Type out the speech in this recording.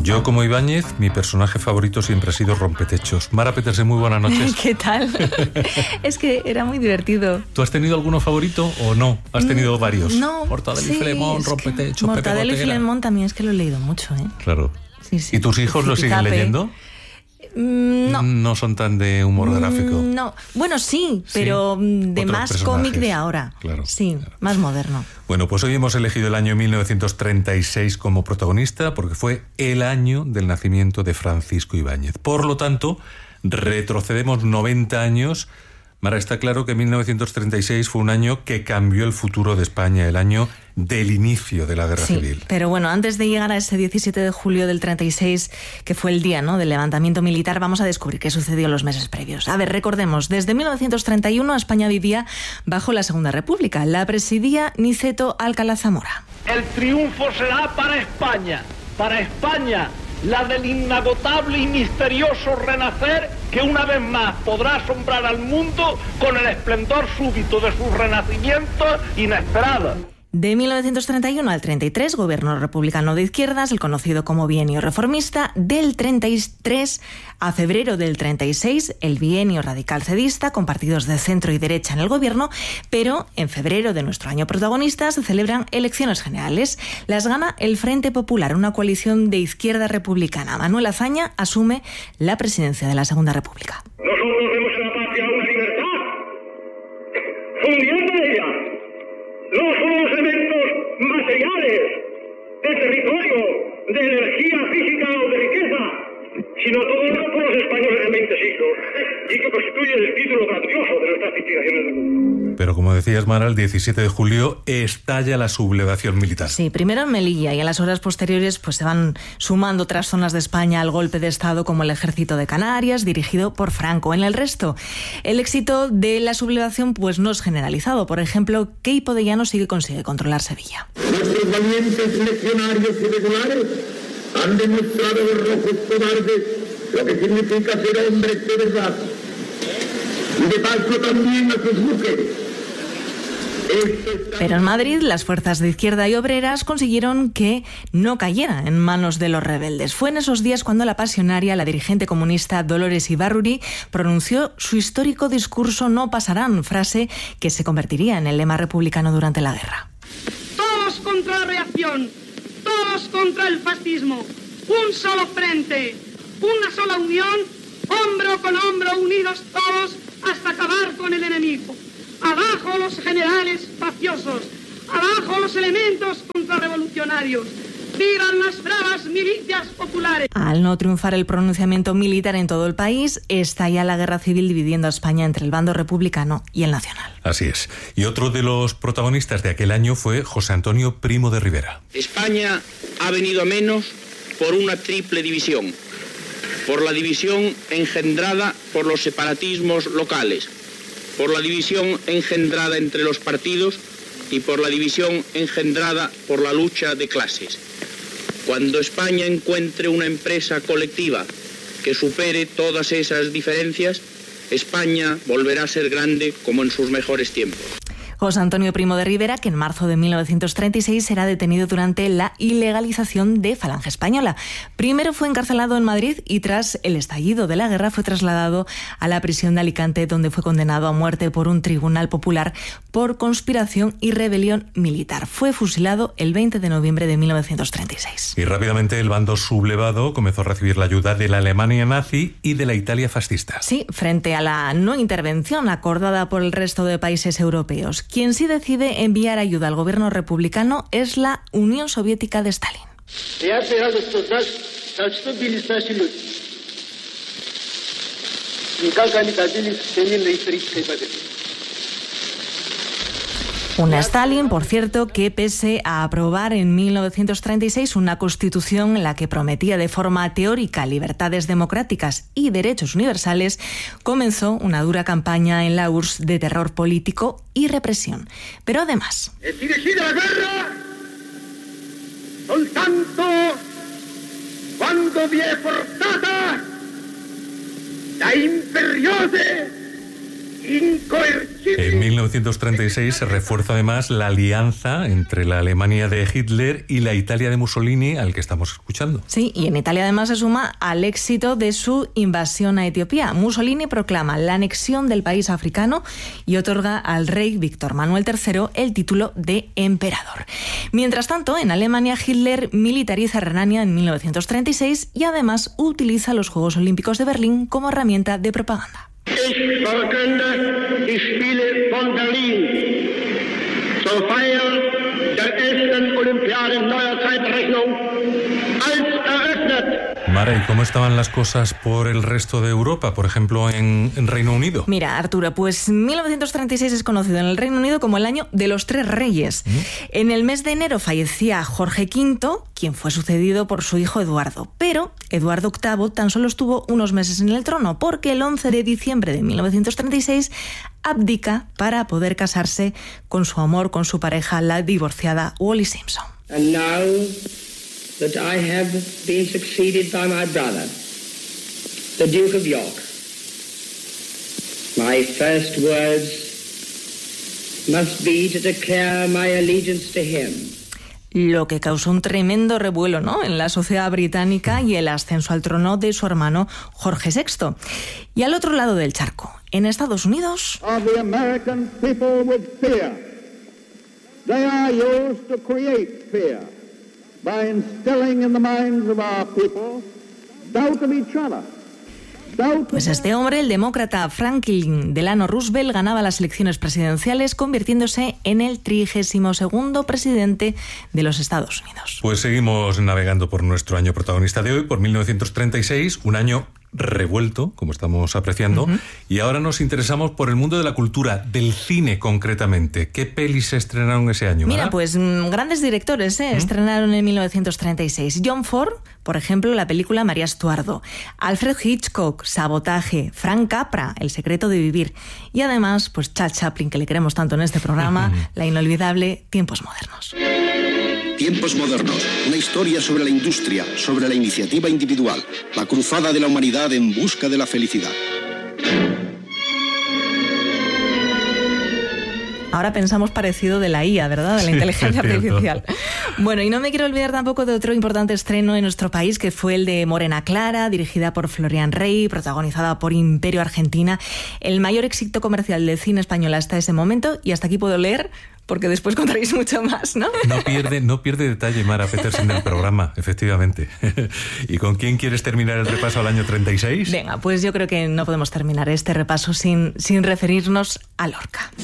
Yo, como Ibáñez, mi personaje favorito siempre ha sido Rompetechos. Mara Petersen, muy buenas noches. ¿Qué tal? Es que era muy divertido. ¿Tú has tenido alguno favorito o no? ¿Has tenido varios? No. Mortadelo y Filemón, Rompetechos, Pepe Mortadelo y Gotera. Filemón también es que lo he leído mucho, ¿eh? Claro. Sí. ¿Y tus hijos lo siguen leyendo? No. No son tan de humor gráfico. No. Bueno, sí, pero de Otros más personajes. cómic de ahora. Claro. Sí, Claro. más moderno. Bueno, pues hoy hemos elegido el año 1936 como protagonista porque fue el año del nacimiento de Francisco Ibáñez. Por lo tanto, retrocedemos 90 años. Mara, está claro que 1936 fue un año que cambió el futuro de España, el año del inicio de la Guerra Civil. Pero bueno, antes de llegar a ese 17 de julio del 36, que fue el día, ¿no?, del levantamiento militar, vamos a descubrir qué sucedió en los meses previos. A ver, recordemos, desde 1931 España vivía bajo la Segunda República. La presidía Niceto Alcalá Zamora. El triunfo será para España, la del inagotable y misterioso renacer que una vez más podrá asombrar al mundo con el esplendor súbito de sus renacimientos inesperados. De 1931 al 33, gobierno republicano de izquierdas, el conocido como bienio reformista. Del 33 a febrero del 36, el bienio radical cedista, con partidos de centro y derecha en el gobierno. Pero en febrero de nuestro año protagonista se celebran elecciones generales. Las gana el Frente Popular, una coalición de izquierda republicana. Manuel Azaña asume la presidencia de la Segunda República. Nosotros vemos en la patria una libertad fundiendo de ella. No solo los elementos materiales de territorio, de energía física o de riqueza, sino todo lo que los españoles realmente siglos y que constituye el título grandioso de nuestras investigaciones del mundo. Pero como decías, Mara, el 17 de julio estalla la sublevación militar. Sí, primero en Melilla y en las horas posteriores pues se van sumando otras zonas de España al golpe de Estado, como el Ejército de Canarias, dirigido por Franco. En el resto, el éxito de la sublevación pues no es generalizado. Por ejemplo, Queipo de Llano sí que consigue controlar Sevilla. Nuestros valientes legionarios irregulares han demostrado a los rojos cobardes lo que significa ser hombres de verdad. Y de paso también a sus mujeres. Pero en Madrid, las fuerzas de izquierda y obreras consiguieron que no cayera en manos de los rebeldes. Fue en esos días cuando la pasionaria, la dirigente comunista Dolores Ibárruri, pronunció su histórico discurso "No pasarán", frase que se convertiría en el lema republicano durante la guerra. Todos contra la reacción, todos contra el fascismo, un solo frente, una sola unión, hombro con hombro, unidos todos hasta acabar con el enemigo. Abajo los generales faciosos, abajo los elementos contrarrevolucionarios. ¡Vivan las bravas milicias populares! Al no triunfar el pronunciamiento militar en todo el país, estalla la guerra civil dividiendo a España entre el bando republicano y el nacional. Así es. Y otro de los protagonistas de aquel año fue José Antonio Primo de Rivera. España ha venido a menos por una triple división. Por la división engendrada por los separatismos locales, por la división engendrada entre los partidos y por la división engendrada por la lucha de clases. Cuando España encuentre una empresa colectiva que supere todas esas diferencias, España volverá a ser grande como en sus mejores tiempos. José Antonio Primo de Rivera, que en marzo de 1936 será detenido durante la ilegalización de Falange Española. Primero fue encarcelado en Madrid y tras el estallido de la guerra fue trasladado a la prisión de Alicante, donde fue condenado a muerte por un tribunal popular por conspiración y rebelión militar. Fue fusilado el 20 de noviembre de 1936. Y rápidamente el bando sublevado comenzó a recibir la ayuda de la Alemania nazi y de la Italia fascista. Sí, frente a la no intervención acordada por el resto de países europeos. Quien sí decide enviar ayuda al gobierno republicano es la Unión Soviética de Stalin. Una Stalin, por cierto, que pese a aprobar en 1936 una constitución en la que prometía de forma teórica libertades democráticas y derechos universales, comenzó una dura campaña en la URSS de terror político y represión. Pero además... Dirigida la guerra, soltanto quando vi è portata da imperiose, incoercibili En 1936 se refuerza además la alianza entre la Alemania de Hitler y la Italia de Mussolini, al que estamos escuchando. Sí, y en Italia además se suma al éxito de su invasión a Etiopía. Mussolini proclama la anexión del país africano y otorga al rey Víctor Manuel III el título de emperador. Mientras tanto, en Alemania, Hitler militariza Renania en 1936 y además utiliza los Juegos Olímpicos de Berlín como herramienta de propaganda. Ich verkünde die Spiele von Berlin zur Feier der 11. Olympiade neuer Zeitrechnung als eröffnet. Mara, ¿y cómo estaban las cosas por el resto de Europa, por ejemplo, en Reino Unido? Mira, Arturo, pues 1936 es conocido en el Reino Unido como el año de los 3 reyes. En el mes de enero fallecía Jorge V, quien fue sucedido por su hijo Eduardo. Pero Eduardo VIII tan solo estuvo unos meses en el trono, porque el 11 de diciembre de 1936 abdica para poder casarse con su amor, con su pareja, la divorciada Wallis Simpson. And now that I have been succeeded by my brother, the Duke of York, my first words must be to declare my allegiance to him. Lo que causó un tremendo revuelo, ¿no?, en la sociedad británica y el ascenso al trono de su hermano Jorge VI. Y al otro lado del charco, en Estados Unidos... Of the American people with fear. They are used to create fear by instilling in the minds of our people doubt of each other. Pues este hombre, el demócrata Franklin Delano Roosevelt, ganaba las elecciones presidenciales, convirtiéndose en el 32º presidente de los Estados Unidos. Pues seguimos navegando por nuestro año protagonista de hoy, por 1936, un año revuelto, como estamos apreciando, y ahora nos interesamos por el mundo de la cultura, del cine concretamente. ¿Qué pelis se estrenaron ese año? Mira, pues grandes directores estrenaron en 1936. John Ford, por ejemplo, la película María Estuardo. Alfred Hitchcock, Sabotaje. Frank Capra, El secreto de vivir. Y además, pues Charles Chaplin, que le queremos tanto en este programa, la inolvidable Tiempos modernos. Tiempos modernos, una historia sobre la industria, sobre la iniciativa individual, la cruzada de la humanidad en busca de la felicidad. Ahora pensamos parecido de la IA, ¿verdad? De la inteligencia artificial. Bueno, y no me quiero olvidar tampoco de otro importante estreno en nuestro país, que fue el de Morena Clara, dirigida por Florian Rey, protagonizada por Imperio Argentina, el mayor éxito comercial del cine español hasta ese momento, y hasta aquí puedo leer, porque después contaréis mucho más, ¿no? No pierde detalle Mara Petersen del programa, efectivamente. ¿Y con quién quieres terminar el repaso al año 36? Venga, pues yo creo que no podemos terminar este repaso sin referirnos a Lorca.